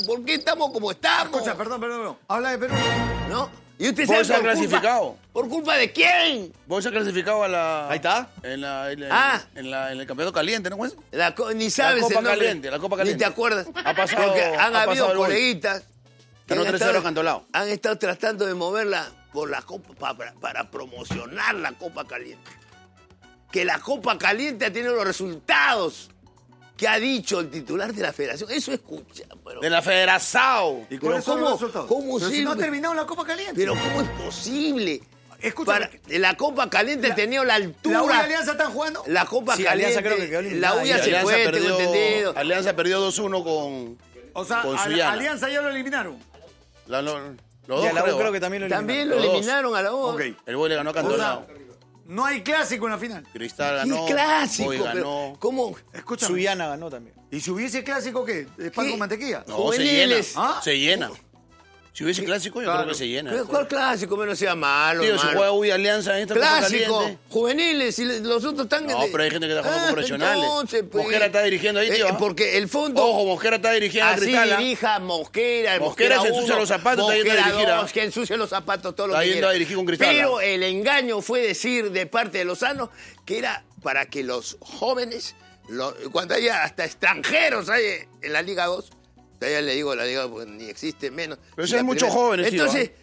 ¿Por qué estamos como estamos? Escucha, perdón. Habla de Perú. ¿No? ¿Y usted Vos sabe has clasificado. ¿Por culpa de quién? Vos se has clasificado a la... Ahí está. En el campeonato caliente, ¿no? Ni sabes Copa el nombre. Caliente, la Copa Caliente. Ni te acuerdas. Ha pasado- Porque ha han pasado habido el gol. coleguitas que Ganó han 3-0 a Cantolao. han estado tratando de moverla por la Copa para promocionar la Copa Caliente. Que la Copa Caliente ha tenido los resultados que ha dicho el titular de la federación. Eso escucha, pero... De la Federación. ¿Y Pero cuáles son los ¿cómo- resultados? cómo Pero si no ha sirve? terminado la Copa Caliente. Pero ¿cómo es posible? Escúchame. La Copa Caliente ha tenido la altura... ¿La U y Alianza están jugando? La Copa Sí, Caliente... Alianza creo que quedó la eliminada. U ya Y se Alianza fue, perdió- tengo entendido. Alianza perdió 2-1 con... O sea, con Suyana. Alianza ya lo eliminaron. Los Y dos, a la U creo. creo que también lo También eliminaron. lo Los dos. eliminaron a la U. Ok. El Boy le ganó a Cantolao. No hay clásico en la final. Cristal ¡Qué ganó. clásico! Boy Pero, ganó. ¿cómo? Escúchame. Suyana ganó también. ¿Y si hubiese clásico qué? ¿De pan ¿Qué? con mantequilla? No, Juveniles. se llena. ¿Ah? Se llena. Si hubiese clásico, yo Claro. creo que se llena. Pero ¿cuál clásico? Menos sea malo, Tío, si malo. juega U y Alianza en esta Copa Clásico, Caliente. juveniles, y los otros están... No, pero hay gente que está jugando con profesionales. Mosquera está dirigiendo ahí, tío, ¿ah? Porque el fondo... Ojo, Mosquera está dirigiendo a Así Cristal. ¿ah? dirija Mosquera. Mosquera se ensucia los zapatos, está yendo a Mosquera dirigir, ¿ah? 2, que ensucia los zapatos, todo lo Está que yendo quiera. a dirigir con Cristal, Pero ¿ah? el engaño fue decir de parte de Lozano que era para que los jóvenes, cuando haya hasta extranjeros hay en la Liga 2, todavía le digo la Liga porque ni existe menos. Pero Y si hay la muchos primera. jóvenes, tío, Entonces,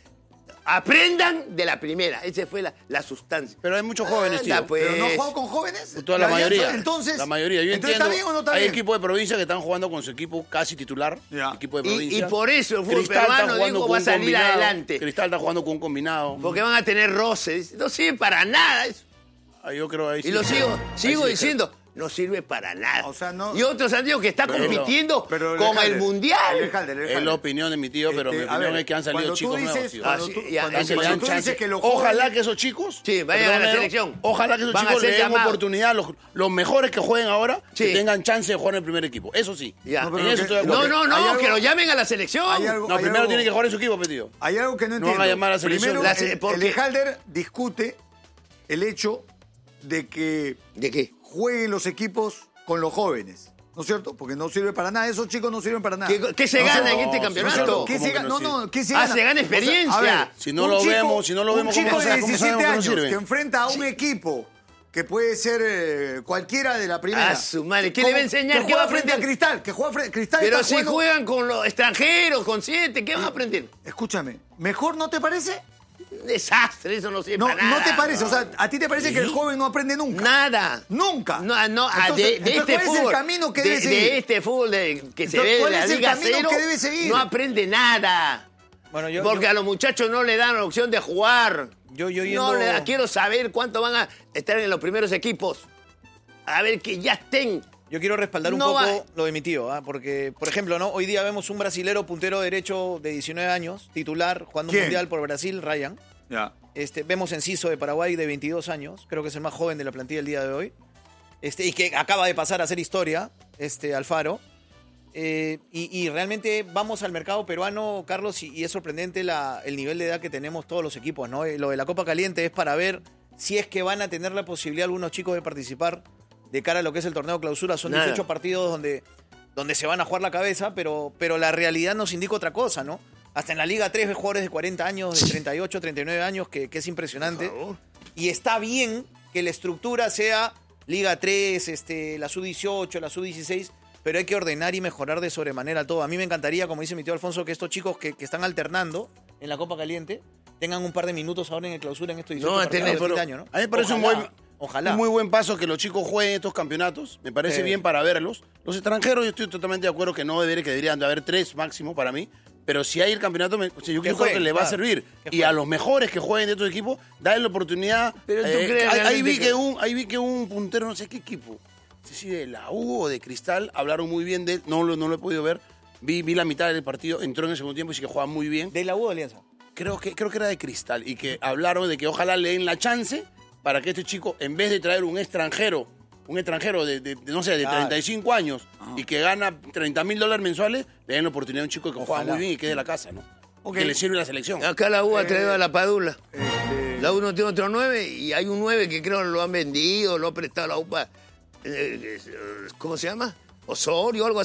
aprendan de la primera. Esa fue la sustancia. Pero hay muchos jóvenes, tío. Anda, pues. ¿Pero no juego con jóvenes? Toda la Alianza, mayoría. Entonces, La mayoría. Yo entonces, entiendo. ¿está bien o no está hay bien? equipos de provincia que están jugando con su equipo casi titular. Ya. Equipo de Y provincia. por eso el fútbol Cristal está peruano, jugando digo, con va a un salir combinado. adelante. Cristal está jugando con un combinado. Porque van a tener roces. No sirve para nada eso. Yo creo ahí Y sí. lo sigo Ahí sí diciendo, no sirve para nada. O sea, no- Y otros han dicho que está Pero- compitiendo pero con el Alejandro, Mundial. Es la opinión de mi tío, pero mi a opinión ver, es que han salido cuando tú chicos nuevos, dices- tío. cuando Ah, tú- sí, ya, cuando que tú le dan dices chance. que los Ojalá jóvenes- que esos chicos, Sí, vayan a la perdóname, selección. Ojalá que esos Van a chicos ser le den llamados. oportunidad, los mejores que jueguen ahora, Sí. que tengan chance de jugar en el primer equipo. Eso sí. Ya. No, pero En lo eso que- estoy de No, acuerdo. no, Hay no, algo- que lo llamen a la selección. hay algo- No, primero tiene que jugar en su equipo, tío. Hay algo que no No van entiendo. a llamar a la selección. Primero, el porque- Ejalder discute el hecho de que ¿De qué? jueguen los equipos con los jóvenes. ¿No es cierto? Porque no sirve para nada. Esos chicos no sirven para nada. ¿Qué se No gana sé- en este no, campeonato? no, ¿Qué ¿cómo se que gana? no No, ¿qué se Ah, gana? se gana O sea, experiencia. a ver, Si no un lo chico- vemos, un chico ¿cómo de sabemos 17 que no años sirve? que enfrenta a un equipo que puede ser cualquiera de la primera. Ah, su madre, ¿qué le va a enseñar? Que ¿Qué va a juega frente a aprender? Cristal. Que juega frente Cristal. Pero está si jugando- juegan con los extranjeros, con 7, ¿qué van a aprender? Escúchame, ¿mejor no te parece? Un desastre, eso no sirve No, para nada. no te parece. O sea, ¿a ti te parece que el joven no aprende nunca? Nada. Nunca. No, Entonces, de entonces, este ¿cuál es fútbol. el camino que debe seguir? De este fútbol que se Entonces, ve de ¿cuál la es el Liga camino Cero, que debe seguir? no aprende nada. Bueno, Porque a los muchachos no le dan la opción de jugar. Yo No yendo... quiero saber cuánto van a estar en los primeros equipos. A ver que ya estén. Yo quiero respaldar un No poco va- lo de mi tío, ¿ah? Porque, por ejemplo, ¿no? Hoy día vemos un brasilero puntero derecho de 19 años, titular, jugando un ¿Quién? mundial por Brasil, Ryan. Ya. Vemos Enciso de Paraguay de 22 años, creo que es el más joven de la plantilla el día de hoy, y que acaba de pasar a hacer historia, Alfaro. Y realmente vamos al mercado peruano, Carlos, y es sorprendente el nivel de edad que tenemos todos los equipos, ¿no? Lo de la Copa Caliente es para ver si es que van a tener la posibilidad algunos chicos de participar de cara a lo que es el torneo clausura. Son Nada. 18 partidos donde se van a jugar la cabeza, pero la realidad nos indica otra cosa, ¿no? Hasta en la Liga 3 ves jugadores de 40 años, de 38, 39 años, que es impresionante. Por favor. Y está bien que la estructura sea Liga 3, la Sub-18, la Sub-16, pero hay que ordenar y mejorar de sobremanera todo. A mí me encantaría, como dice mi tío Alfonso, que estos chicos que están alternando en la Copa Caliente tengan un par de minutos ahora en el clausura en estos 18 No, partidos tener- de fin de pero año, ¿no? a mí me parece Ojalá. un muy buen paso que los chicos jueguen estos campeonatos. Me parece Sí. bien para verlos. Los extranjeros, yo estoy totalmente de acuerdo que deberían de haber 3 máximo para mí. Pero si hay el campeonato, yo creo que jueguen, le va a claro. servir. Que Y a jueguen. los mejores que jueguen de estos equipos, darle la oportunidad. Pero tú crees ahí realmente vi que- ahí vi que un puntero, no sé qué equipo, no sé si de la U o de Cristal, hablaron muy bien de él. No lo he podido ver. Vi la mitad del partido, entró en el segundo tiempo y sí que juega muy bien. ¿De la U de Alianza? Creo que era de Cristal y que hablaron de que ojalá le den la chance para que este chico, en vez de traer un extranjero de no sé, de Claro. 35 años y que gana $30,000 mensuales, le den la oportunidad a un chico que juega Ojalá. muy bien y que es de la casa, ¿no? Ok. Que le sirve la selección. Acá la U ha traído a la Padula. Este, La U no tiene otro 9 y hay un 9 que creo lo han vendido, lo ha prestado la U para... ¿cómo se llama? Osorio o algo así.